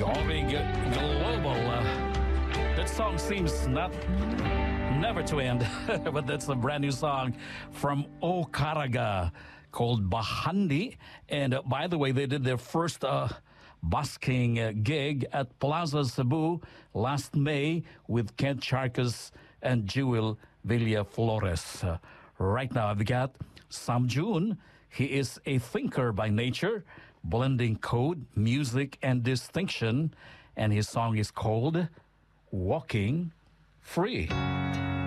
Going global. That song seems never to end, but that's a brand new song from Okaraga called Bahandi. And by the way, they did their first busking gig at Plaza Cebu last May with Kent Charcas and Jewel Villaflores. Right now, I've got Sam June. He is a thinker by nature, blending code, music, and distinction. And his song is called Walking Free.